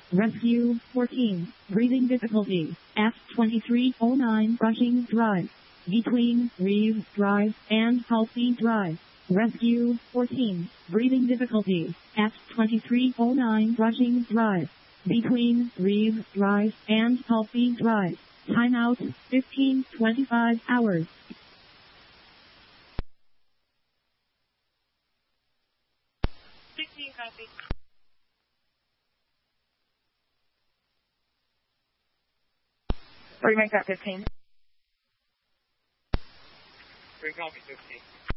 Rescue 14. Breathing difficulty. F2309 Rushing Drive. Between Reeves Drive and Halsey Drive. Rescue 14. Breathing difficulty. F2309 Rushing Drive. Between Reeves Drive and Halsey Drive. Timeout 15-25 hours. 16 copy. 3 make that 15. 3 copy 15.